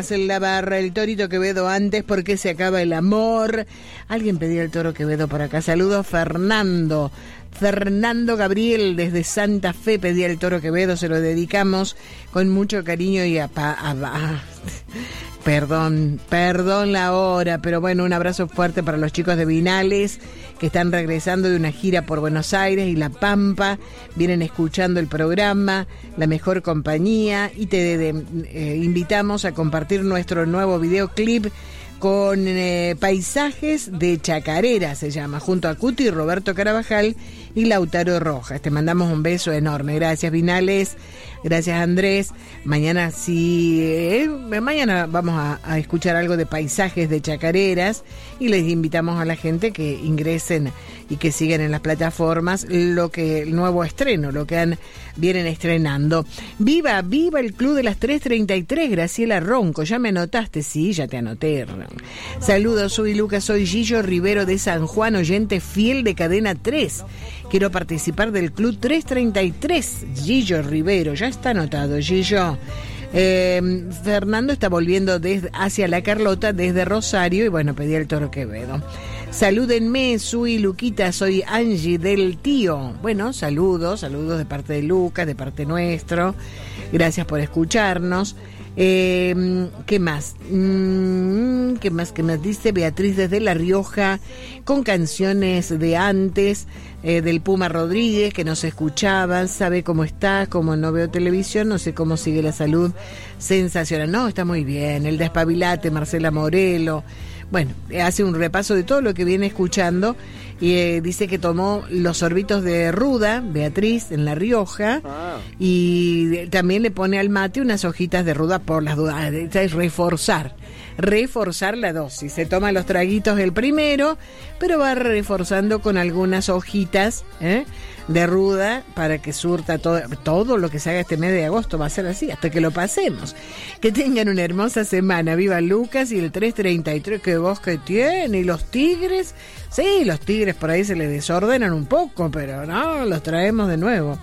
En la barra, el Torito Quevedo antes, porque se acaba el amor. Alguien pedía el Toro Quevedo por acá. Saludos, Fernando Gabriel desde Santa Fe pedía el Toro Quevedo, se lo dedicamos con mucho cariño y perdón la hora, pero bueno, un abrazo fuerte para los chicos de Vinales que están regresando de una gira por Buenos Aires y La Pampa, vienen escuchando el programa La Mejor Compañía y te invitamos a compartir nuestro nuevo videoclip con paisajes de Chacarera, se llama, junto a Cuti, Roberto Carabajal y Lautaro Rojas. Te mandamos un beso enorme. Gracias, Vinales. Gracias, Andrés. Mañana mañana vamos a escuchar algo de paisajes de Chacareras y les invitamos a la gente que ingresen y que sigan en las plataformas el nuevo estreno, lo que vienen estrenando. Viva el Club de las 3:33, Graciela Ronco. ¿Ya me anotaste? Sí, ya te anoté. Saludos, soy Lucas, soy Gillo Rivero de San Juan, oyente fiel de Cadena 3. Quiero participar del Club 333. Gillo Rivero, ya está anotado, Gillo. Fernando está volviendo hacia La Carlota desde Rosario y bueno, pedí el Toro Quevedo. Salúdenme, soy Luquita, soy Angie del Tío. Bueno, saludos de parte de Lucas, de parte nuestro. Gracias por escucharnos. ¿Qué más? ¿Qué más dice? Beatriz desde La Rioja, con canciones de antes, del Puma Rodríguez, que nos escuchaban, sabe cómo está, como no veo televisión, no sé cómo sigue la salud, sensacional. No, está muy bien. El Despabilate, Marcela Morelo. Bueno, hace un repaso de todo lo que viene escuchando y dice que tomó los sorbitos de ruda, Beatriz, en La Rioja, y también le pone al mate unas hojitas de ruda por las dudas. Es reforzar la dosis. Se toma los traguitos el primero, pero va reforzando con algunas hojitas de ruda para que surta todo lo que se haga este mes de agosto. Va a ser así hasta que lo pasemos. Que tengan una hermosa semana. Viva Lucas y el 333 que vos que tiene. Y los tigres, sí, los tigres por ahí se les desordenan un poco, pero no, los traemos de nuevo.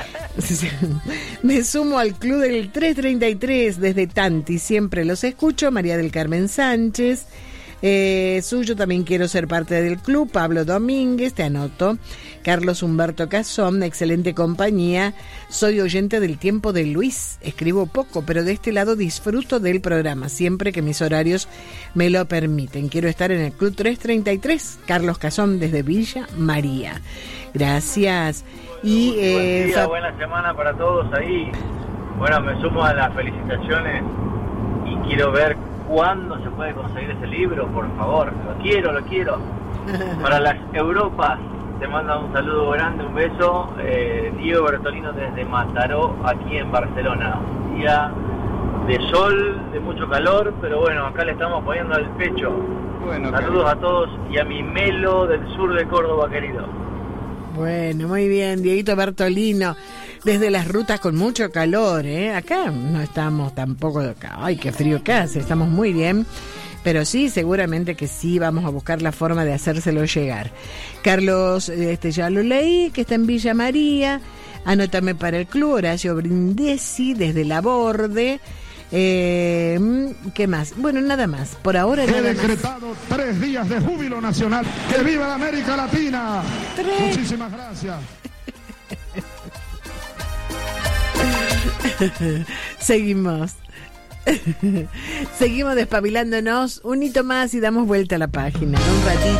Me sumo al Club del 333 desde Tanti, siempre los escucho. María del Carmen Sánchez. Suyo también quiero ser parte del club. Pablo Domínguez, te anoto. Carlos Humberto Cazón, excelente compañía. Soy oyente del Tiempo de Luis. Escribo poco, pero de este lado disfruto del programa, siempre que mis horarios me lo permiten. Quiero estar en el Club 333. Carlos Cazón desde Villa María. Gracias. Y buen día, buena semana para todos ahí. Bueno, me sumo a las felicitaciones y quiero ver cuándo se puede conseguir ese libro, por favor. Lo quiero. Para las Europas, te manda un saludo grande, un beso. Diego Bertolino desde Mataró, aquí en Barcelona. Un día de sol, de mucho calor, pero bueno, acá le estamos poniendo el pecho. Bueno, saludos a todos y a mi Melo del sur de Córdoba, querido. Bueno, muy bien, Dieguito Bertolino, desde las rutas con mucho calor, Acá no estamos tampoco, ay, qué frío que hace, estamos muy bien, pero sí, seguramente que sí, vamos a buscar la forma de hacérselo llegar. Carlos, ya lo leí, que está en Villa María, anótame para el club, Horacio Brindisi, desde La Borde. ¿Qué más? Bueno, nada más. Por ahora nada más. He decretado 3 días de júbilo nacional. ¡Que viva la América Latina! 3. Muchísimas gracias. Seguimos despabilándonos un hito más y damos vuelta a la página. En un ratito.